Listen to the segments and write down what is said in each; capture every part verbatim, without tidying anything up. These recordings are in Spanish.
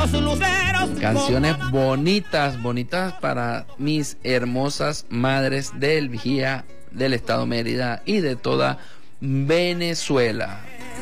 los luceros. Canciones bonitas, bonitas para mis hermosas madres del Vigía, del estado Mérida y de toda Venezuela.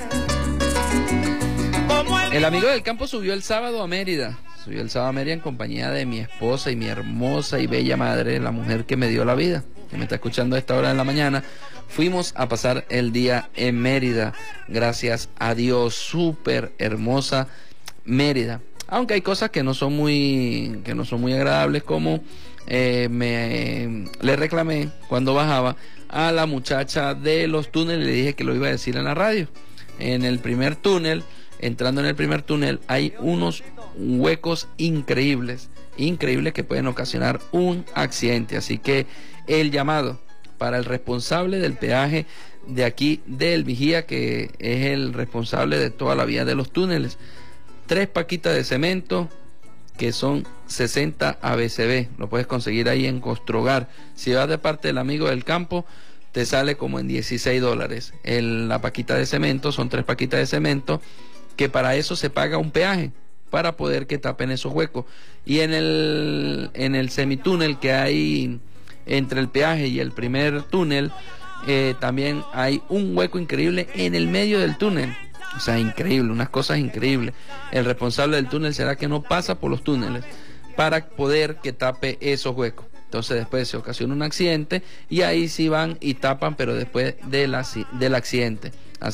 El amigo del campo subió el sábado a Mérida. Subió el sábado a Mérida en compañía de mi esposa y mi hermosa y bella madre, la mujer que me dio la vida, que me está escuchando a esta hora de la mañana. Fuimos a pasar el día en Mérida, gracias a Dios, súper hermosa Mérida. Aunque hay cosas que no son muy, que no son muy agradables, como eh, me le reclamé cuando bajaba a la muchacha de los túneles, le dije que lo iba a decir en la radio. En el primer túnel, entrando en el primer túnel, hay unos huecos increíbles, increíbles que pueden ocasionar un accidente. Así que el llamado para el responsable del peaje de aquí del Vigía, que es el responsable de toda la vía de los túneles: tres paquitas de cemento, que son sesenta A B C B, lo puedes conseguir ahí en Costrogar. Si vas de parte del amigo del campo, te sale como en dieciséis dólares. El, la paquita de cemento, son tres paquitas de cemento, que para eso se paga un peaje, para poder que tapen esos huecos. Y en el, en el semitúnel que hay entre el peaje y el primer túnel, eh, también hay un hueco increíble en el medio del túnel. O sea, increíble, unas cosas increíbles. El responsable del túnel será que no pasa por los túneles para poder que tape esos huecos. Entonces después se ocasiona un accidente y ahí sí van y tapan, pero después de la, del accidente.